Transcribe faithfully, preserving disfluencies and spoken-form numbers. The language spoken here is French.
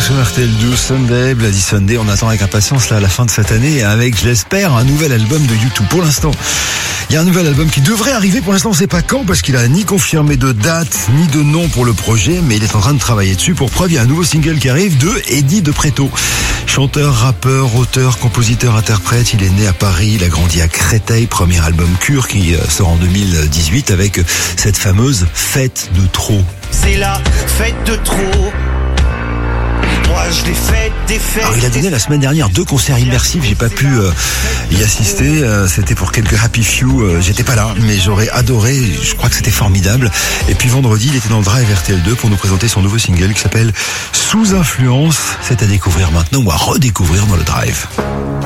sur R T L deux, Sunday, Bloody Sunday. On attend avec impatience là, à la fin de cette année et avec, je l'espère, un nouvel album de U deux. Pour l'instant, il y a un nouvel album qui devrait arriver. Pour l'instant, on ne sait pas quand parce qu'il a ni confirmé de date ni de nom pour le projet, mais il est en train de travailler dessus. Pour preuve, il y a un nouveau single qui arrive de Eddie De Pretto. Chanteur, rappeur, auteur, compositeur, interprète. Il est né à Paris, il a grandi à Créteil. Premier album Cure qui sort en deux mille dix-huit avec cette fameuse Fête de trop. C'est la fête de trop. Moi je l'ai fait des fêtes. Alors il a donné la semaine dernière deux concerts immersifs, j'ai pas pu euh, y assister, euh, c'était pour quelques Happy Few, euh, j'étais pas là, mais j'aurais adoré, je crois que c'était formidable. Et puis vendredi, il était dans le Drive R T L deux pour nous présenter son nouveau single qui s'appelle Sous Influence. C'est à découvrir maintenant ou à redécouvrir dans le Drive.